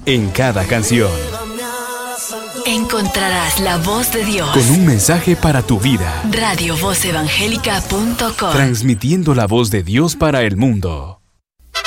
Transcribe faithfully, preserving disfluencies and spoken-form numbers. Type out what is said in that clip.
En cada canción encontrarás la voz de Dios. Con un mensaje para tu vida. radio voz evangélica punto com. Transmitiendo la voz de Dios para el mundo.